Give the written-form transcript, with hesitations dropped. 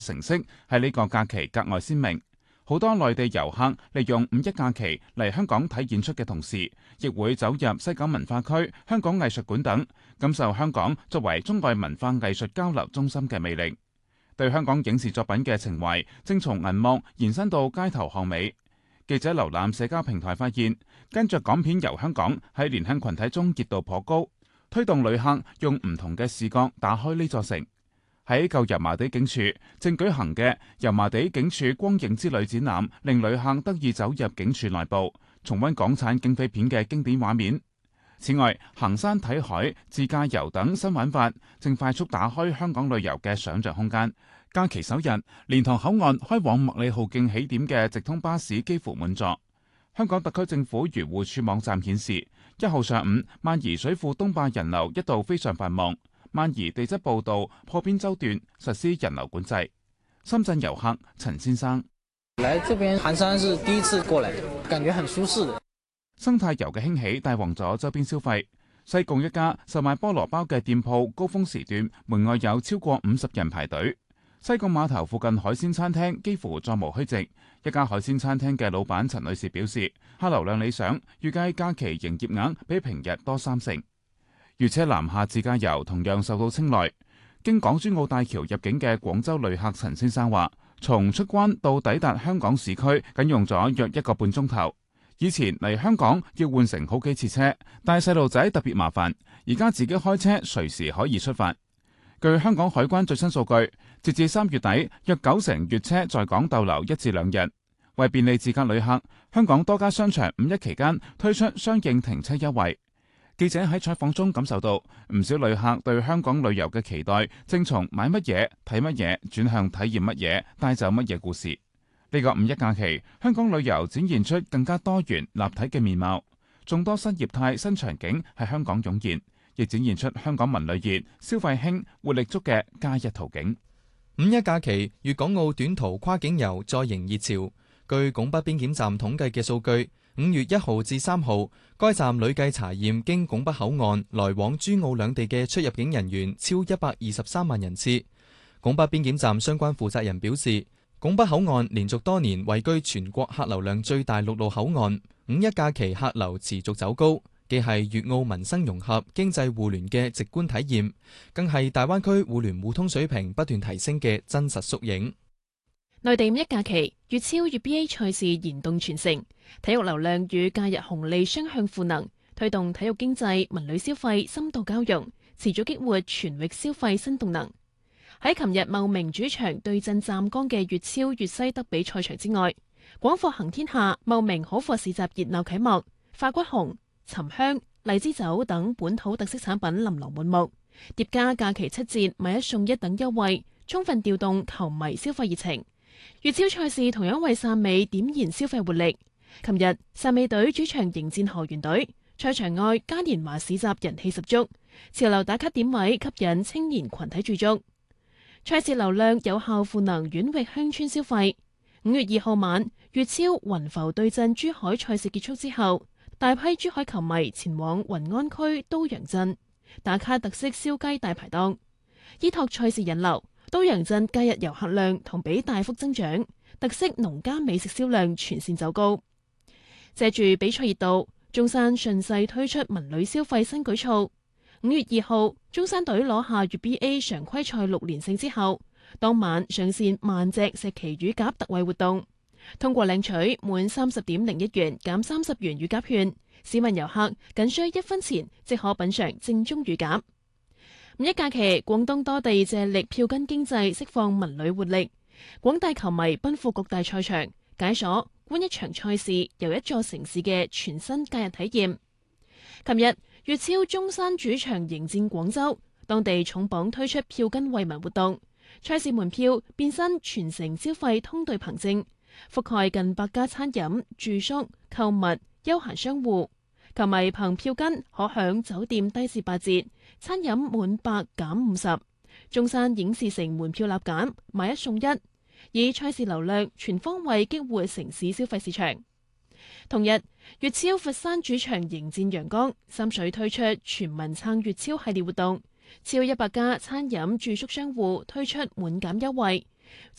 成色喺呢個假期格外鮮明。好多內地遊客利用五一假期嚟香港睇演出嘅同時，亦會走入西九文化區、香港藝術館等，感受香港作為中外文化藝術交流中心嘅魅力。對香港影視作品嘅情懷正從銀幕延伸到街頭巷尾。記者瀏覽社交平台發現，跟着港片遊香港喺年輕群體中熱度頗高，推動旅客用唔同嘅視角打開呢座城。喺舊油麻地警署正舉行嘅油麻地警署光影之旅展覽，令旅客得以走入警署內部，重溫港產警匪片嘅經典畫面。此外，行山睇海、自駕遊等新玩法正快速打開香港旅遊嘅想像空間。假期首日，蓮塘口岸開往麥理浩徑起點嘅直通巴士幾乎滿座。香港特區政府漁護署網站顯示，1號上午萬宜水庫東壩人流一度非常繁忙。萬宜地質步道破邊洲段實施人流管制。深圳遊客陳先生： 來這邊行山是第一次過來，感覺很舒適的。 生態遊嘅興起帶旺咗周邊消費。西貢一家售賣菠蘿包嘅店鋪高峰時段門外有超過50人排隊。西貢碼頭附近海鮮餐廳幾乎座無虛席。一家海鮮餐廳嘅老闆陳女士表示，客流量理想，預計假期營業額比平日多30%。粵車南下自駕遊同樣受到青睞。經港珠澳大橋入境嘅廣州旅客陳先生話，從出關到抵達香港市區僅用咗約1個半鐘頭。以前嚟香港要換乘好幾次車，帶細路仔特別麻煩。而家自己開車隨時可以出發。據香港海關最新數據，截至3月底，約90粵車在港逗留1至2日。為便利自駕旅客，香港多家商場5一期間推出相應停車優惠。記者喺採訪中感受到，唔少旅客對香港旅遊嘅期待正從買乜嘢、睇乜嘢轉向體驗乜嘢、帶走乜嘢故事。呢個五一假期，香港旅遊展現出更加多元立體嘅面貌，眾多新業態、新場景喺香港湧現，亦展現出香港文旅熱、消費興、活力足嘅假日途徑。 五一假期，粵港澳短途跨境遊再迎熱潮。據拱北邊檢站統計嘅數據，5月1號至3號，該站累計查驗經拱北口岸來往珠澳兩地嘅出入境人員超123萬人次。拱北邊檢站相關負責人表示，拱北口岸連續多年位居全國客流量最大陸路口岸，五一假期客流持續走高，既係粵澳民生融合、經濟互聯嘅直觀體驗，更係大灣區互聯互通水平不斷提升嘅真實縮影。 內地五一假期，粵超粵 BA 賽事燃動全城，體育流量與假日紅利雙向賦能，推動體育經濟、文旅消費深度交融，持續激活全域消費新動能。喺琴日茂名主場對陣湛江嘅粵超粵西德比賽場之外，廣貨行天下茂名可貨市集熱鬧啟幕，化骨紅、沉香、荔枝酒等本土特色產品琳琅滿目，疊加假期7折買1送1等優惠，充分調動球迷消費熱情。粵超賽事同樣為汕尾點燃消費活力。琴日汕尾隊主場迎戰河源隊，賽場外嘉年華市集人氣十足，潮流打卡點位吸引青年群體駐足。賽事流量有效賦能縣域鄉村消費。5月2號晚，粵超雲浮對陣珠海賽事結束之後，大批珠海球迷前往雲安區都陽鎮打卡特色燒雞大排檔，依託賽事引流。都陽鎮假日遊客量同比大幅增長，特色農家美食銷量全線走高。借住比賽熱度，中山順勢推出文旅消費新舉措。5月2號，中山隊攞下粵 BA 常規賽6連勝之後，當晚上線萬隻石岐乳鴿特惠活動，通過領取滿30.01元減30元乳鴿券，市民遊客僅需1分錢即可品嘗正宗乳鴿。五一假期，廣東多地借力票根經濟，釋放文旅活力。廣大球迷奔赴各大賽場，解鎖觀一場賽事由一座城市嘅全新假日體驗。琴日，粵超中山主場迎戰廣州，當地重磅推出票根惠民活動，賽事門票變身全城消費通兌憑證，覆蓋近100家餐飲、住宿、購物、休閒商戶。球迷憑票根可享酒店低至8折，餐飲滿100減50。中山影視城門票立減，買1送1，以賽事流量全方位激活城市消費市場。同日，粵超佛山主場迎戰陽江，深水推出全民撐粵超系列活動，超100家餐飲住宿商戶推出滿減優惠，